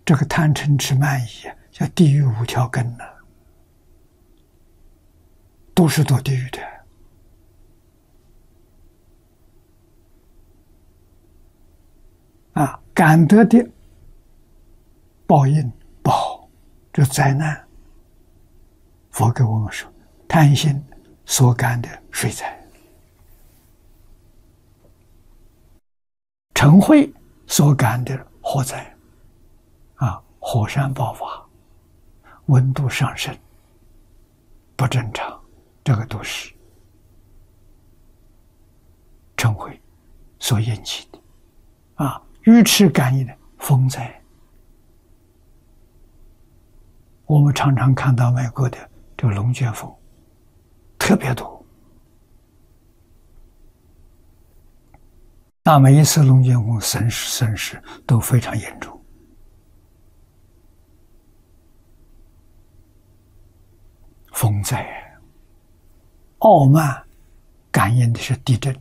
这个贪嗔痴慢疑叫地狱五条根呢，都是堕地狱的。感得的报应报，这灾难，佛给我们说，贪心所感的水灾，嗔恚所感的火灾，火山爆发，温度上升，不正常，这个都是嗔恚所引起的。愚痴感应的风灾，我们常常看到美国的这个龙卷风特别多，每一次龙卷风损失都非常严重。风灾，傲慢感应的是地震，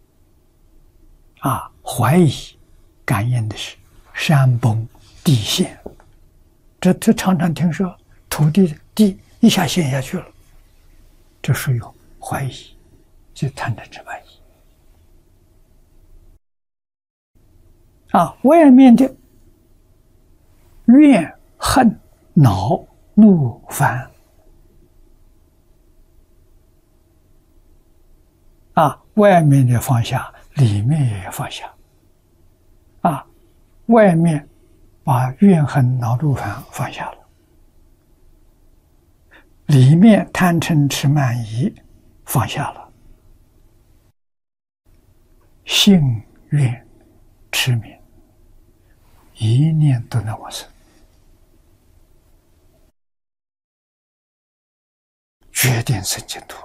怀疑感应的是山崩地陷，这常常听说土地一下陷下去了，这属于怀疑，就贪嗔痴慢疑。外面的怨恨恼怒烦，外面的放下，里面也要放下。外面把怨恨恼怒烦放下了，里面贪嗔痴慢疑放下了，信愿痴迷一念都能往生，决定生净土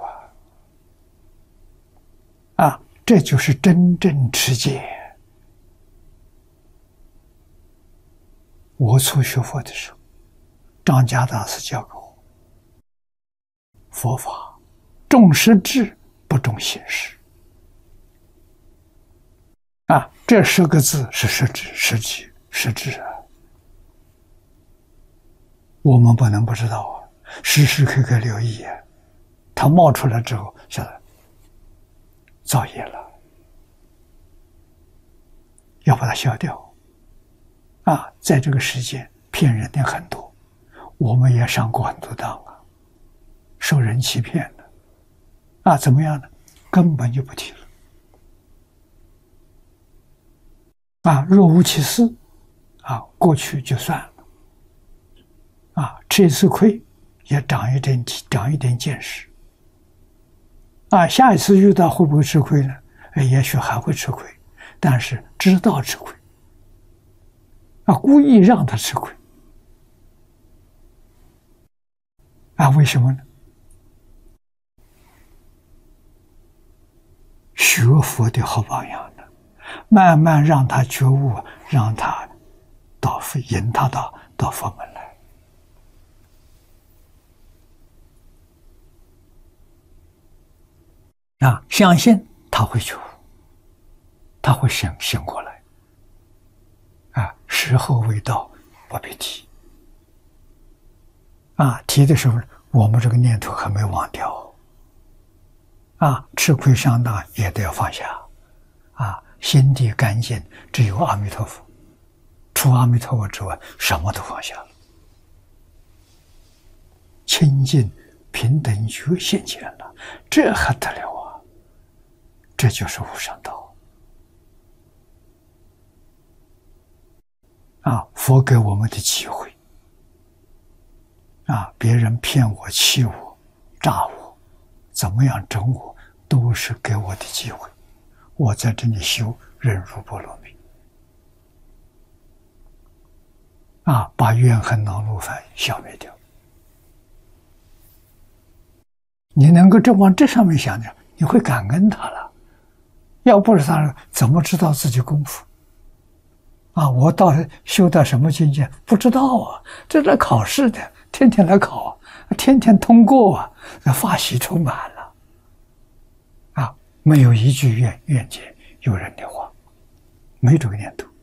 这就是真正持戒。我初学佛的时候，张家大师教给我，佛法重实质不重形式。这10个字是实质我们不能不知道时时刻刻留意它冒出来之后，晓得造业了，要把它消掉。在这个世界骗人的很多，我们也上过很多当受人欺骗的怎么样呢？根本就不提了若无其事过去就算了吃一次亏也长一点见识下一次遇到会不会吃亏呢？也许还会吃亏，但是知道吃亏故意让他吃亏为什么呢？学佛的好榜样的，慢慢让他觉悟，让他引他到佛门来相信他会觉悟，他会醒过来时候未到不必提提的时候我们这个念头还没忘掉吃亏上当也得要放下心地干净，只有阿弥陀佛，除阿弥陀佛之外什么都放下了，清净平等觉现前了，这还得了这就是无上道佛给我们的机会别人骗我欺我诈我怎么样整我，都是给我的机会，我在这里修忍辱波罗蜜把怨恨恼怒烦消灭掉。你能够往这上面想着，你会感恩他了，要不是他怎么知道自己功夫我修到什么境界不知道这来考试的，天天来考天天通过法喜充满了没有一句怨言有人的话，没这个念头